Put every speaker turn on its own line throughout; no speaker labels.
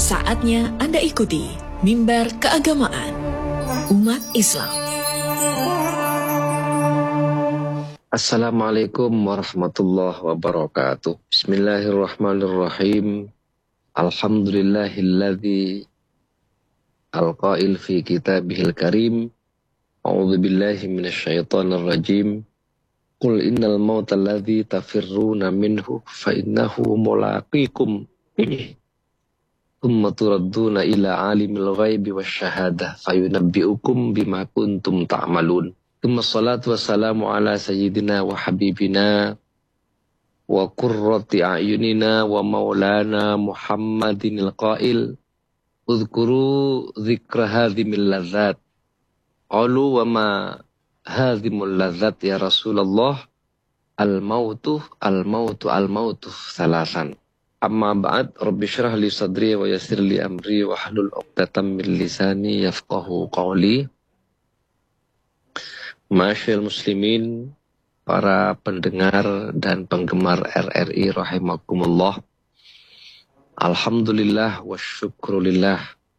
Saatnya Anda ikuti Mimbar Keagamaan Umat Islam.
Assalamualaikum warahmatullahi wabarakatuh. Bismillahirrahmanirrahim. Alhamdulillahilladzi al-qail fi kitabihil karim. A'udzu billahi minasyaitonir rajim. Qul innal mauta alladzi tafirruna minhu fa innahu mulaqikum. Tsumma turadduna ila alimil ghaibi wasyahadah fayunabbi'ukum bima kuntum ta'malun. Tsumma salatu wassalamu ala sayyidina wa habibina wa qurrati a'yunina wa maulana Muhammadinil qail udhkuru dzikra hadhimil ladzat. Qalu wa ma hadhimul ladzat ya Rasulullah? Al-mautu salasan. Amma ba'd, rabbi syrah li sadri wa yassir li amri wa hlul 'uqdatam min lisani yafqahu qawli. Ma'asyiral muslimin, para pendengar dan penggemar RRI rahimakumullah. Alhamdulillah wa syukrulillah.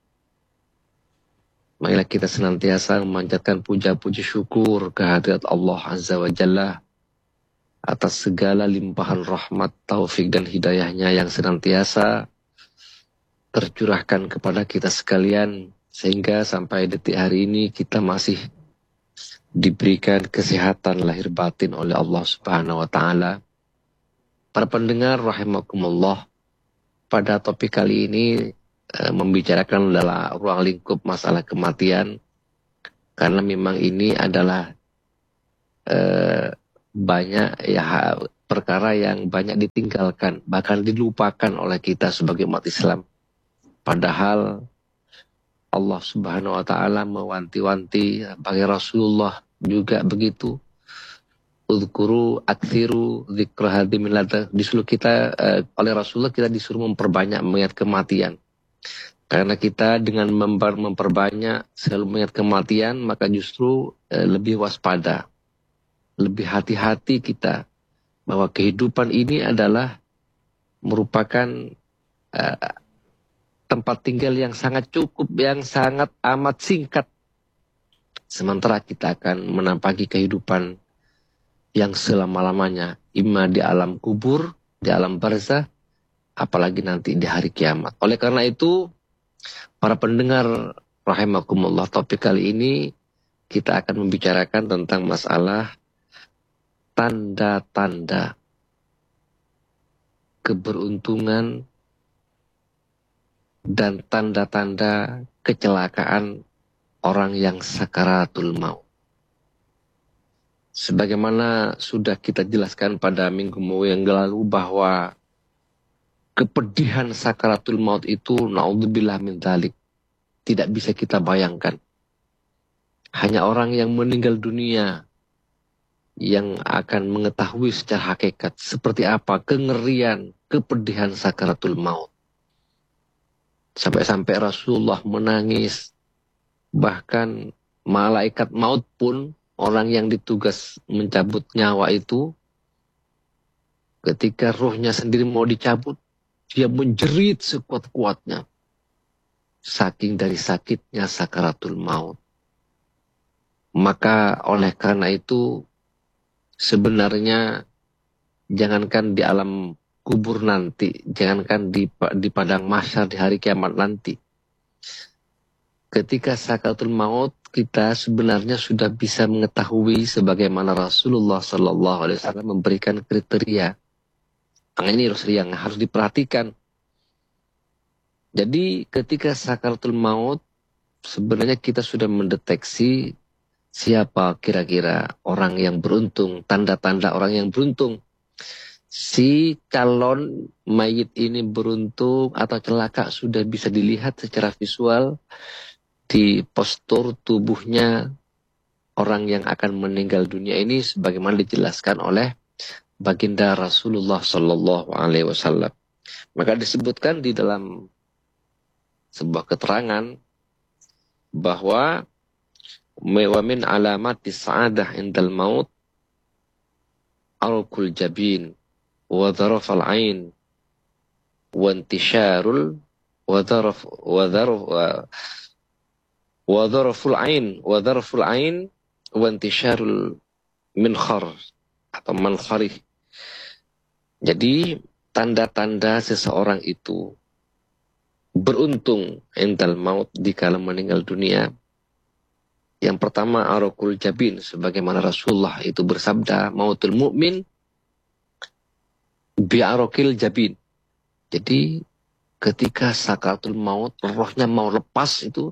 Marilah kita senantiasa memanjatkan puja-puji syukur kehadirat Allah Azza wa Jalla atas segala limpahan rahmat, taufik dan hidayahnya yang senantiasa tercurahkan kepada kita sekalian, sehingga sampai detik hari ini kita masih diberikan kesehatan lahir batin oleh Allah Subhanahu wa Ta'ala. Para pendengar rahimakumullah, pada topik kali ini membicarakan adalah ruang lingkup masalah kematian, karena memang ini adalah banyak ya perkara yang banyak ditinggalkan, bahkan dilupakan oleh kita sebagai umat Islam. Padahal Allah Subhanahu wa Ta'ala mewanti-wanti, bagi Rasulullah juga begitu. Udhkuru aktsiru dzikra hadhimil ladzat. Disuruh kita oleh Rasulullah, kita disuruh memperbanyak mengingat kematian. Karena kita dengan memperbanyak selalu mengingat kematian, maka justru lebih waspada, lebih hati-hati kita bahwa kehidupan ini adalah merupakan tempat tinggal yang sangat cukup, yang sangat amat singkat. Sementara kita akan menampaki kehidupan yang selama-lamanya, imma di alam kubur, di alam barzah, apalagi nanti di hari kiamat. Oleh karena itu, para pendengar rahimakumullah, topik kali ini kita akan membicarakan tentang masalah tanda-tanda keberuntungan dan tanda-tanda kecelakaan orang yang sakaratul maut. Sebagaimana sudah kita jelaskan pada minggu yang lalu bahwa kepedihan sakaratul maut itu, naudzubillah min dzalik, tidak bisa kita bayangkan. Hanya orang yang meninggal dunia yang akan mengetahui secara hakikat seperti apa kengerian, kepedihan sakaratul maut. Sampai-sampai Rasulullah menangis. Bahkan malaikat maut pun, orang yang ditugas mencabut nyawa itu, ketika ruhnya sendiri mau dicabut, dia menjerit sekuat-kuatnya. Saking dari sakitnya sakaratul maut. Maka oleh karena itu, sebenarnya jangankan di alam kubur nanti, jangankan di padang mahsyar di hari kiamat nanti. Ketika sakaratul maut, kita sebenarnya sudah bisa mengetahui sebagaimana Rasulullah SAW memberikan kriteria. Ini yang harus diperhatikan. Jadi ketika sakaratul maut, sebenarnya kita sudah mendeteksi siapa kira-kira orang yang beruntung, tanda-tanda orang yang beruntung. Si calon mayit ini beruntung atau celaka sudah bisa dilihat secara visual di postur tubuhnya orang yang akan meninggal dunia ini, sebagaimana dijelaskan oleh baginda Rasulullah Sallallahu Alaihi Wasallam. Maka disebutkan di dalam sebuah keterangan bahwa wa min alamati sa'adah indal maut alqul jabin wa dharafal ain wa intisyarul wadharful ain wa intisharul minkhar atau mankhari. Jadi tanda-tanda seseorang itu beruntung indal maut dikala meninggal dunia. Yang pertama araqul jabin, sebagaimana Rasulullah itu bersabda, mautul mu'min bi'araqil jabin. Jadi ketika sakaratul maut, rohnya mau lepas itu,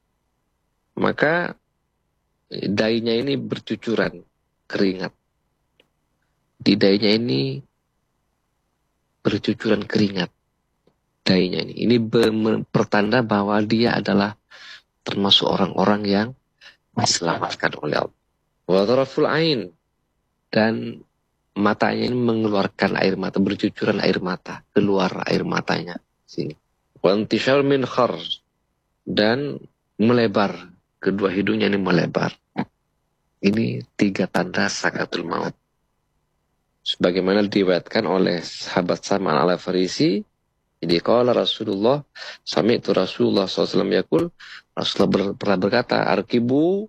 maka dainya ini bercucuran keringat. Di dainya ini bercucuran keringat. Dainya ini pertanda bahwa dia adalah termasuk orang-orang yang diselamatkan oleh Allah. Wa dharful ain, dan matanya ini mengeluarkan air mata, bercucuran air mata, keluar air matanya sini. Wa intishar minkhar, dan melebar, kedua hidungnya ini melebar. Ini 3 tanda sakaratul maut. Sebagaimana diriwayatkan oleh sahabat Salman Al-Farisi, jadi qala Rasulullah, sami'tu Rasulullah SAW yaqul, Rasulullah pernah berkata, arqibul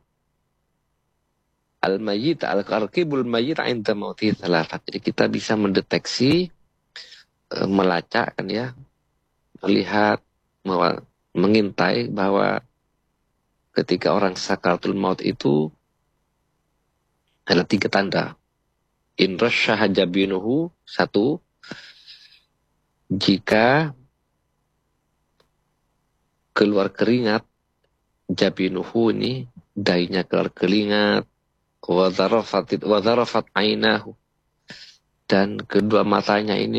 mayyit 'inda mauti thalathat. Jadi kita bisa mendeteksi, melacak kan ya, melihat, mengintai bahwa ketika orang sakaratul maut itu ada 3 tanda. In rasyaha jabinuhu, 1, jika keluar keringat, jabinuhu ini dainya keluar keringat, wa dharafat ainahu, dan kedua matanya ini